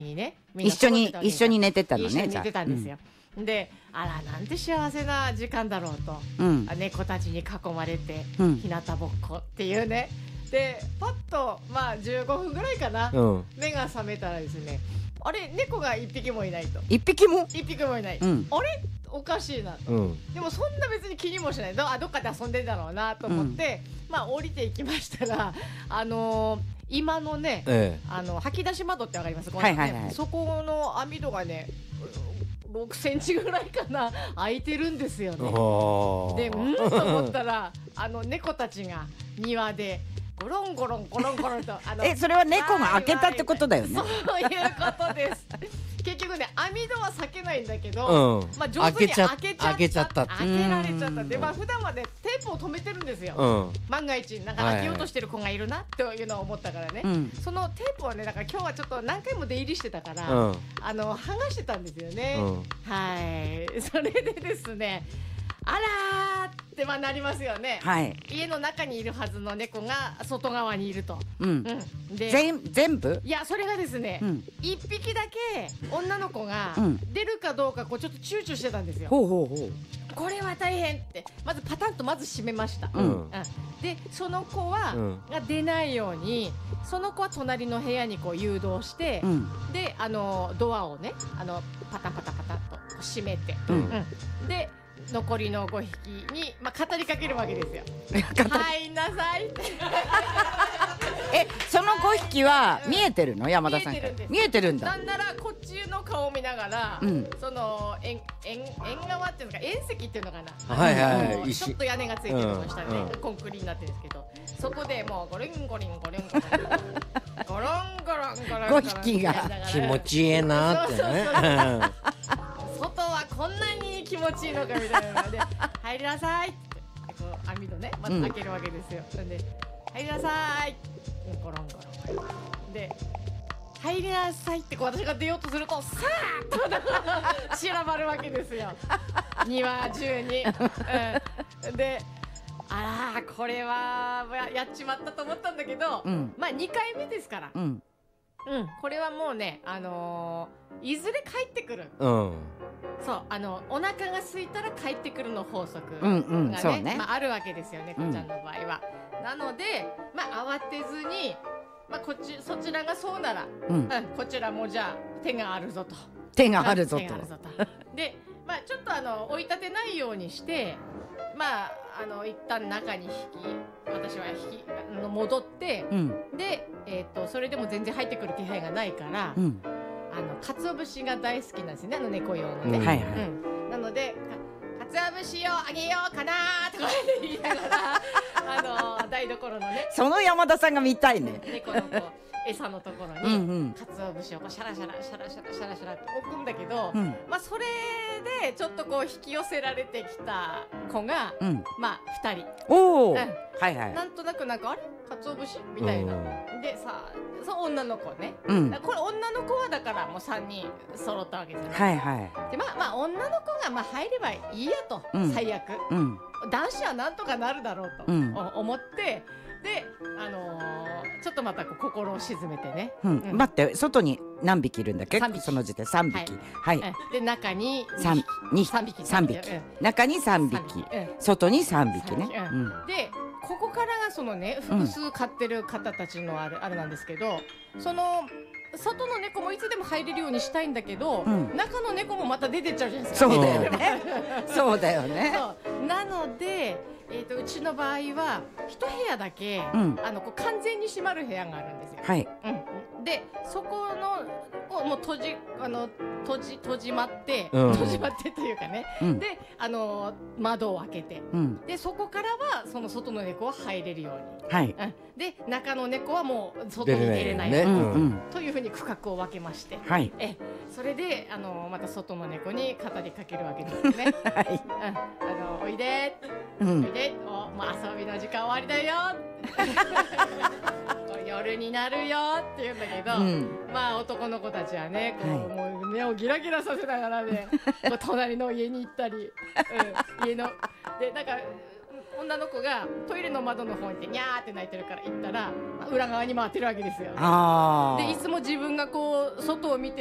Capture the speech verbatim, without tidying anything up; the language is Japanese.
にね、 一緒に一緒に寝てたのね。 一緒に寝てたんですよ。うん、で、あらなんて幸せな時間だろうと、うん、猫たちに囲まれて、うん、日向ぼっこっていうね。でパッとまあじゅうごふんぐらいかな、うん、目が覚めたらですね、あれ猫が一匹もいないと。 一匹も一匹もいない、うん、あれおかしいなと、うん、でもそんな別に気にもしない。 ど, あどっかで遊んでんだろうなと思って、うん、まあ降りていきましたら、あのー、今のね、ええ、あの吐き出し窓ってわかります？はいはいはい、そこの網戸がねろくセンチぐらいかな開いてるんですよね。でうんと思ったらあの猫たちが庭でゴロンゴロンゴロンゴロンとあのえそれは猫が開けたってことだよね。 そういうことです。結局ね網戸は避けないんだけど、うん、まあ上手に開けちゃった開けちゃった開けられちゃったで、まあ普段はねテープを止めてるんですよ、うん、万が一なんか開けようとしてる子がいるなというのを思ったからね、はいはい、そのテープをねだから今日はちょっと何回も出入りしてたから、うん、あの剥がしてたんですよね、うん、はいそれでですねあらーってまあなりますよね、はい、家の中にいるはずの猫が外側にいると、うんうん、で全全部いやそれがですね、うん、いっぴきだけ女の子が出るかどうかこうちょっと躊躇してたんですよ、うん、ほうほうほうこれは大変ってまずパタンとまず閉めました、うんうん、でその子は、うん、が出ないようにその子は隣の部屋にこう誘導して、うん、であのドアをねあのパタパタパタッと閉めて、うんうん、で残りのごひきに、まあ、語りかけるわけですよ。入んなさいってえそのごひきは見えてるの、うん、山田さん見えてるんだ。 なんならこっちの顔を見ながら、うん、その縁縁縁側っていうのか縁石っていうのかな、はいはいはい、ちょっと屋根がついてるの下で、ねうん、コンクリになってるんですけど、そこでもうゴリンゴリンゴリンゴリンゴロンゴロンゴロンごひきが気持ちいいなってね。 外はこんなに気持ちいいのかみたいなので入りなさいってこう網戸ねまた開けるわけですよ、うん、なんで入りなさいゴロンゴロンで入りなさいってこう私が出ようとするとさーっと散らばるわけですよ庭中に、うん、であらこれはやっちまったと思ったんだけど、うん、まあにかいめですから、うんうん、これはもうね、あのー、いずれ帰ってくる、うん、そうあのお腹が空いたら帰ってくるの法則が ね,、うんうんそうねまあ、あるわけですよね、こちゃんの場合は、うん、なので、まあ、慌てずに、まあ、こっちそちらがそうなら、うんうん、こちらもじゃあ手があるぞと手があるぞとで、まあ、ちょっとあの追い立てないようにしてまああの一旦中に引き私は引きあの戻って、うん、で、えー、とそれでも全然入ってくる気配がないから、うん、あの鰹節が大好きなんですよね、あの猫用のね、うんはいはいうん、なので鰹節をあげようかなとか言いながらあの台所のねその山田さんが見たいね猫のこう餌のところに、うんうん、鰹節をこうシャラシャラシャラシャラシャラシャラって置くんだけど、うん、まあそれでちょっとこう引き寄せられてきた子が、うん、まあふたりおー、うん、 はいはいなんとなくなんかあれ鰹節みたいなでさそう女の子ね、うん、これ女の子はだからもうさんにん揃ったわけですよね、はいはい、でまあまあ女の子がまあ入ればいいやと、うん、最悪、うん、男子はなんとかなるだろうと、うん、思ってで、あのー、ちょっとまたこう心を沈めてね、 うんうん、待って外に何匹いるんだっけその時点さんびき、はいはい、 で中にさんびきさんびき、うん、中にさんびき、うん、外にさんびきね、うん、 でここからがそのね複数飼ってる方たちのある、うん、あれなんですけどその外の猫もいつでも入れるようにしたいんだけど、うん、中の猫もまた出てっちゃうじゃないですか。 そうだよねそうだよねそうなので、えー、とうちの場合は一部屋だけ、うん、あのこう完全に閉まる部屋があるんですよ、はいうん、でそこのをもう閉じあの閉じ閉じまって、うん、閉じまってというかね、うん、であの窓を開けて、うん、でそこからはその外の猫は入れるように、はいうん、で中の猫はもう外に出れないように、ねうん、というふうに区画を分けまして、はい、えそれであのまた外の猫に語りかけるわけですよね、はいうん、あのおいで、うん、おいでお、もう遊びの時間終わりだよ夜になるよって言うんだけど、うん、まあ男の子たちはねこう、はい、もう目をギラギラさせながらねこう隣の家に行ったり、うん、家のでなんか女の子がトイレの窓の方に行ってニャーって泣いてるから行ったら裏側に回ってるわけですよ。 あーでいつも自分がこう外を見て